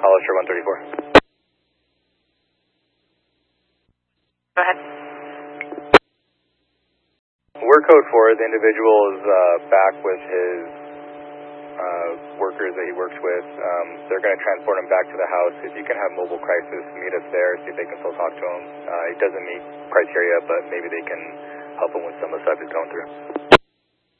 Hollister 134. Go ahead. We're code 4. The individual is back with his workers that he works with. They're going to transport him back to the house. If you can have mobile crisis, meet us there, see if they can still talk to him. He doesn't meet criteria, but maybe they can help him with some of the stuff he's going through.